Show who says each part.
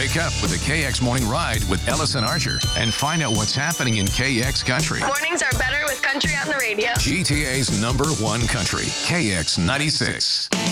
Speaker 1: Wake up with the KX Morning Ride with Ellison Archer and find out what's happening in KX Country.
Speaker 2: Mornings are better with country on the radio.
Speaker 1: GTA's #1 country, KX 96.